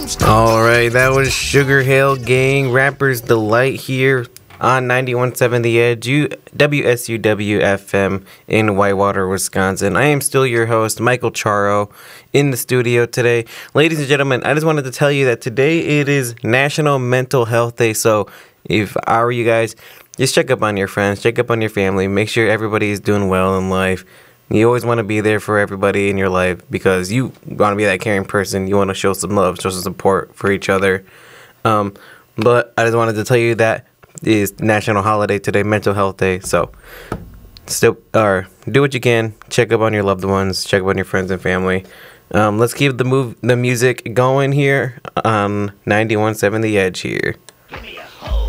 Alright, that was Sugar Hill Gang, Rapper's Delight here on 91.7 The Edge, WSUW FM in Whitewater, Wisconsin. I am still your host, Michael Charo, in the studio today. Ladies and gentlemen, I just wanted to tell you that today it is National Mental Health Day, so if I were you guys, just check up on your friends, check up on your family, make sure everybody is doing well in life. You always want to be there for everybody in your life because you want to be that caring person. You want to show some love, show some support for each other. But I just wanted to tell you that is National Holiday today, Mental Health Day. So still, do what you can. Check up on your loved ones. Check up on your friends and family. Let's keep the music going here on 91.7 The Edge here.